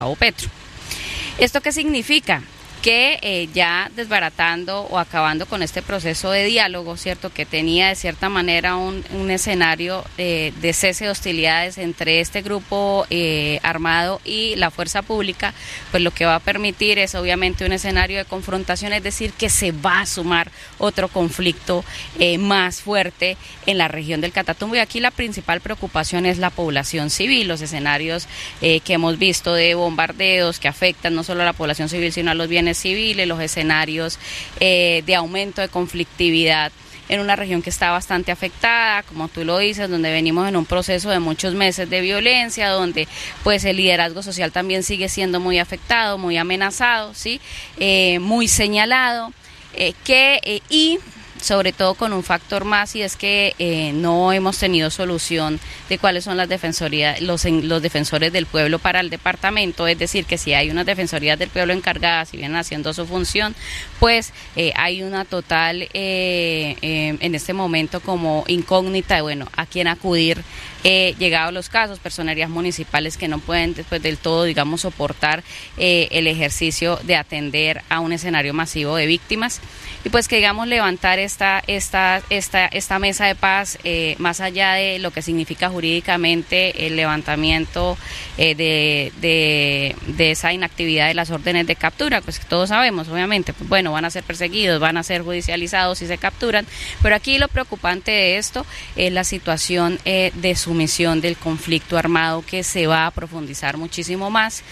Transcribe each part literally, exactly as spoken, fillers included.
Petro. ¿Esto qué significa? Que eh, ya desbaratando o acabando con este proceso de diálogo, ¿cierto?, que tenía de cierta manera un, un escenario eh, de cese de hostilidades entre este grupo eh, armado y la fuerza pública, pues lo que va a permitir es obviamente un escenario de confrontación, es decir, que se va a sumar otro conflicto eh, más fuerte en la región del Catatumbo, y aquí la principal preocupación es la población civil, los escenarios eh, que hemos visto de bombardeos que afectan no solo a la población civil sino a los bienes civiles, los escenarios eh, de aumento de conflictividad en una región que está bastante afectada, como tú lo dices, donde venimos en un proceso de muchos meses de violencia, donde pues el liderazgo social también sigue siendo muy afectado, muy amenazado, ¿sí? eh, muy señalado, eh, que eh, y sobre todo con un factor más, y es que eh, no hemos tenido solución de cuáles son las defensorías, los, los defensores del pueblo para el departamento, es decir, que si hay unas defensorías del pueblo encargadas, si vienen haciendo su función, pues eh, hay una total, eh, eh, en este momento como incógnita de, bueno, a quién acudir, eh, llegados los casos, personerías municipales que no pueden después del todo, digamos, soportar eh, el ejercicio de atender a un escenario masivo de víctimas, y pues que digamos levantar esta esta esta esta mesa de paz eh, más allá de lo que significa jurídicamente el levantamiento eh, de, de de esa inactividad de las órdenes de captura, pues que todos sabemos, obviamente, pues bueno, van a ser perseguidos, van a ser judicializados si se capturan, pero aquí lo preocupante de esto es la situación eh, de sumisión del conflicto armado, que se va a profundizar muchísimo más.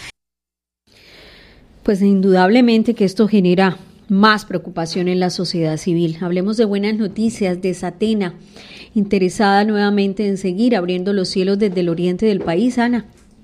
Pues indudablemente que esto genera más preocupación en la sociedad civil. Hablemos de buenas noticias de Satena, interesada nuevamente en seguir abriendo los cielos desde el oriente del país. Ana.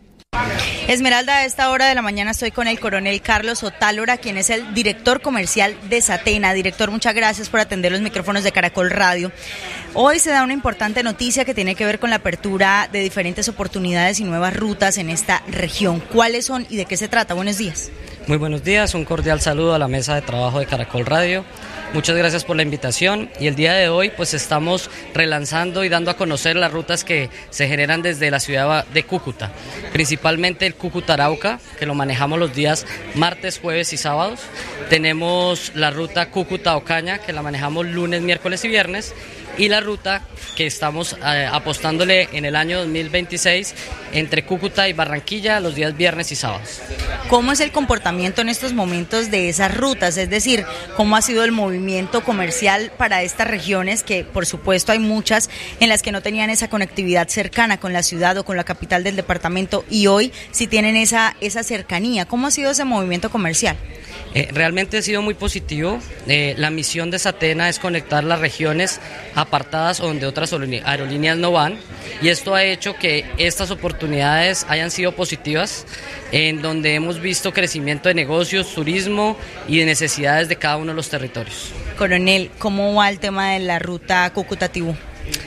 Esmeralda, a esta hora de la mañana estoy con el coronel Carlos Otálora, quien es el director comercial de Satena. Director, muchas gracias por atender los micrófonos de Caracol Radio. Hoy se da una importante noticia que tiene que ver con la apertura de diferentes oportunidades y nuevas rutas en esta región. ¿Cuáles son y de qué se trata? Buenos días. Muy buenos días, un cordial saludo a la mesa de trabajo de Caracol Radio. Muchas gracias por la invitación, y el día de hoy pues estamos relanzando y dando a conocer las rutas que se generan desde la ciudad de Cúcuta, principalmente el Cúcuta-Arauca, que lo manejamos los días martes, jueves y sábados. Tenemos la ruta Cúcuta-Ocaña, que la manejamos lunes, miércoles y viernes, y la ruta que estamos eh, apostándole en el año dos mil veintiséis entre Cúcuta y Barranquilla los días viernes y sábados. ¿Cómo es el comportamiento en estos momentos de esas rutas? Es decir, ¿cómo ha sido el movimiento comercial para estas regiones, que por supuesto hay muchas en las que no tenían esa conectividad cercana con la ciudad o con la capital del departamento, y hoy sí tienen esa, esa cercanía? ¿Cómo ha sido ese movimiento comercial? Eh, realmente ha sido muy positivo. Eh, la misión de Satena es conectar las regiones apartadas o donde otras aerolíneas no van, y esto ha hecho que estas oportunidades hayan sido positivas, en donde hemos visto crecimiento de negocios, turismo y de necesidades de cada uno de los territorios. Coronel, ¿cómo va el tema de la ruta Cúcuta-Tibú?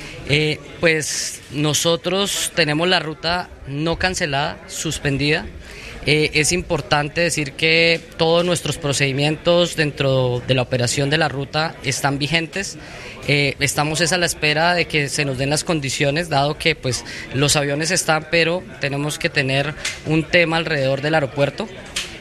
Eh, pues nosotros tenemos la ruta no cancelada, suspendida. Eh, es importante decir que todos nuestros procedimientos dentro de la operación de la ruta están vigentes. Eh, estamos es a la espera de que se nos den las condiciones, dado que pues los aviones están, pero tenemos que tener un tema alrededor del aeropuerto.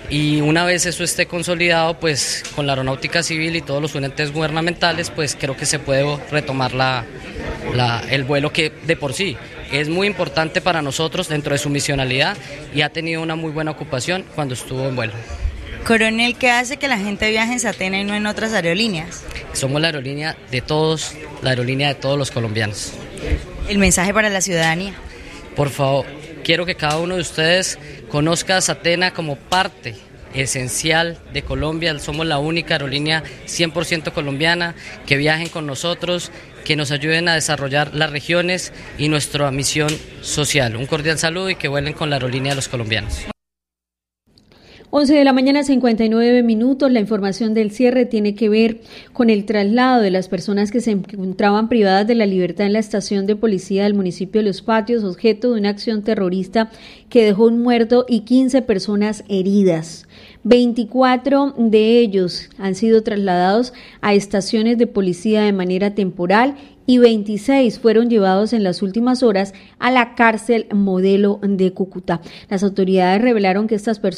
Y una vez eso esté consolidado, pues con la aeronáutica civil y todos los entes gubernamentales, pues creo que se puede retomar la, la, el vuelo, que de por sí es muy importante para nosotros dentro de su misionalidad, y ha tenido una muy buena ocupación cuando estuvo en vuelo. Coronel, ¿qué hace que la gente viaje en Satena y no en otras aerolíneas? Somos la aerolínea de todos, la aerolínea de todos los colombianos. ¿El mensaje para la ciudadanía? Por favor, quiero que cada uno de ustedes conozca a Satena como parte esencial de Colombia. Somos la única aerolínea cien por ciento colombiana. Que viajen con nosotros, que nos ayuden a desarrollar las regiones y nuestra misión social. Un cordial saludo y que vuelen con la aerolínea de los colombianos. once de la mañana, cincuenta y nueve minutos. La información del cierre tiene que ver con el traslado de las personas que se encontraban privadas de la libertad en la estación de policía del municipio de Los Patios, objeto de una acción terrorista que dejó un muerto y quince personas heridas. veinticuatro de ellos han sido trasladados a estaciones de policía de manera temporal y veintiséis fueron llevados en las últimas horas a la cárcel modelo de Cúcuta. Las autoridades revelaron que estas personas